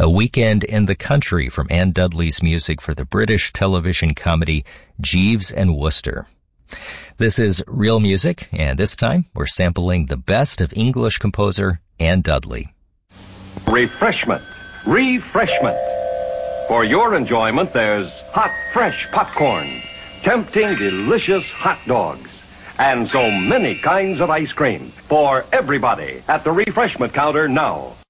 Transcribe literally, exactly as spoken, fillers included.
A Weekend in the Country from Anne Dudley's music for the British television comedy Jeeves and Wooster. This is Real Music, and this time we're sampling the best of English composer Anne Dudley. Refreshment. Refreshment. For your enjoyment, there's hot, fresh popcorn, tempting, delicious hot dogs, and so many kinds of ice cream for everybody at the refreshment counter now.